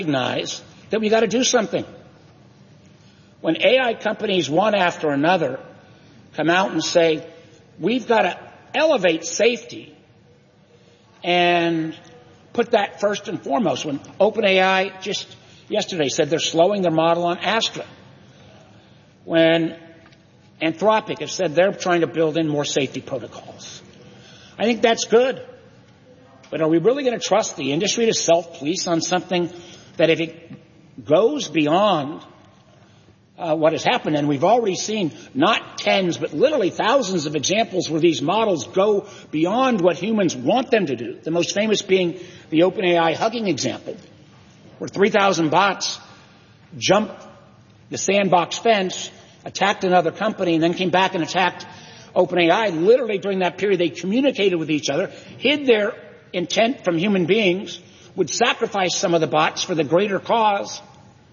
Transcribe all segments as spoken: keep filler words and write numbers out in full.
recognize that we got to do something. When A I companies, one after another, come out and say, we've got to elevate safety and put that first and foremost. When OpenAI just yesterday said they're slowing their model on Astra. When Anthropic has said they're trying to build in more safety protocols. I think that's good. But are we really going to trust the industry to self-police on something that if it goes beyond uh, what has happened, and we've already seen not tens but literally thousands of examples where these models go beyond what humans want them to do, the most famous being the OpenAI hugging example, where three thousand bots jumped the sandbox fence, attacked another company, and then came back and attacked OpenAI. Literally during that period, they communicated with each other, hid their intent from human beings, would sacrifice some of the bots for the greater cause.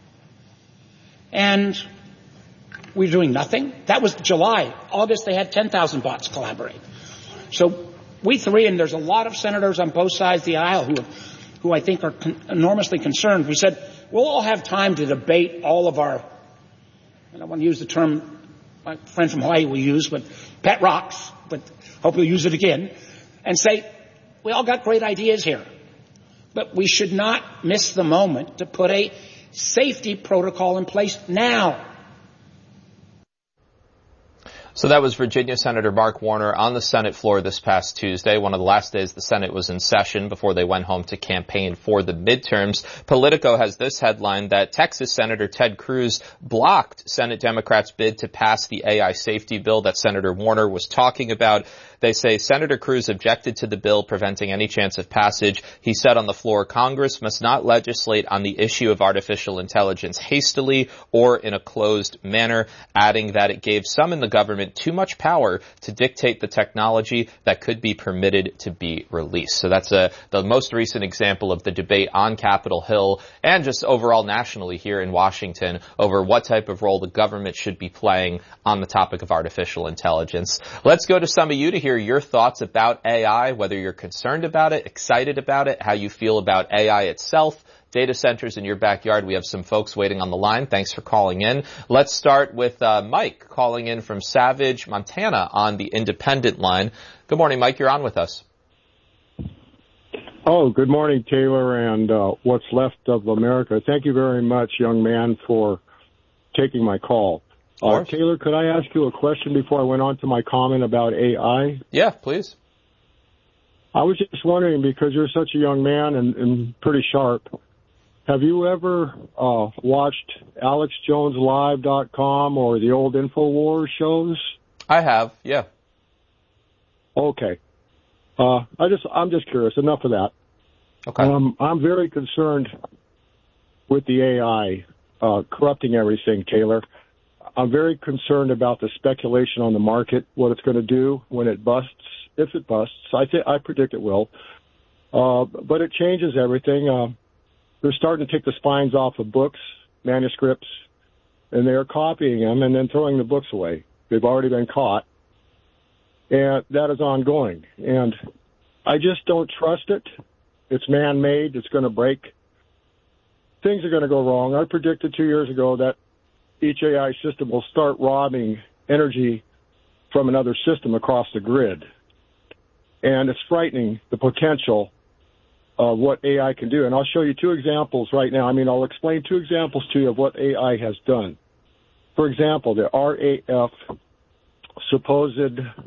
And we're doing nothing. That was July. August, they had ten thousand bots collaborate. So we three, and there's a lot of senators on both sides of the aisle who, who I think are con- enormously concerned. We said, we'll all have time to debate all of our, and I want to use the term my friend from Hawaii will use, but pet rocks, but hope you'll use it again, and say, we all got great ideas here. But we should not miss the moment to put a safety protocol in place now. So that was Virginia Senator Mark Warner on the Senate floor this past Tuesday, one of the last days the Senate was in session before they went home to campaign for the midterms. Politico has this headline that Texas Senator Ted Cruz blocked Senate Democrats' bid to pass the A I safety bill that Senator Warner was talking about. They say Senator Cruz objected to the bill, preventing any chance of passage. He said on the floor, Congress must not legislate on the issue of artificial intelligence hastily or in a closed manner, adding that it gave some in the government too much power to dictate the technology that could be permitted to be released. So that's a, the most recent example of the debate on Capitol Hill and just overall nationally here in Washington over what type of role the government should be playing on the topic of artificial intelligence. Let's go to some of you to hear your thoughts about A I, whether you're concerned about it, excited about it, how you feel about A I itself. Data centers in your backyard. We have some folks waiting on the line. Thanks for calling in. Let's start with uh, Mike calling in from Savage, Montana on the independent line. Good morning, Mike. You're on with us. Oh, good morning, Taylor, and uh, what's left of America. Thank you very much, young man, for taking my call. Uh, Taylor, could I ask you a question before I went on to my comment about A I? Yeah, please. I was just wondering, because you're such a young man and, and pretty sharp, have you ever uh, watched Alex Jones Live dot com or the old InfoWars shows? I have, yeah. Okay. Uh, I just, I'm just curious. Enough of that. Okay. Um, I'm very concerned with the A I uh, corrupting everything, Taylor. I'm very concerned about the speculation on the market, what it's going to do when it busts, if it busts. I th- I predict it will. Uh, but it changes everything. Uh, they're starting to take the spines off of books, manuscripts, and they're copying them and then throwing the books away. They've already been caught. And that is ongoing. And I just don't trust it. It's man-made. It's going to break. Things are going to go wrong. I predicted two years ago that each A I system will start robbing energy from another system across the grid. And it's frightening, the potential of what A I can do. And I'll show you two examples right now. I mean, I'll explain two examples to you of what A I has done. For example, the R A F supposed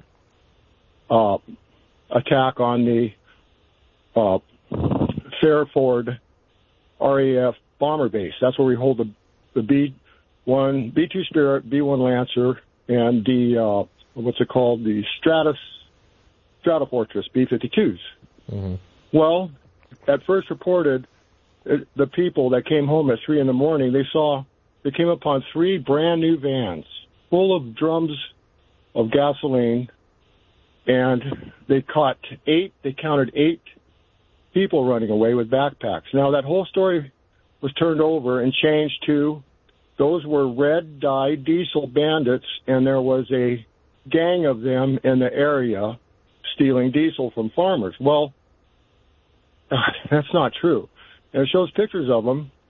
uh, attack on the uh, Fairford R A F bomber base. That's where we hold the, the B one, B two Spirit, B one Lancer, and the, uh, what's it called, the Stratus, Stratofortress B fifty-twos. Mm-hmm. Well, at first reported, it, the people that came home at three in the morning, they saw, they came upon three brand new vans full of drums of gasoline, and they caught eight, they counted eight people running away with backpacks. Now, that whole story was turned over and changed to, those were red-dye diesel bandits, and there was a gang of them in the area stealing diesel from farmers. Well, that's not true. And it shows pictures of them,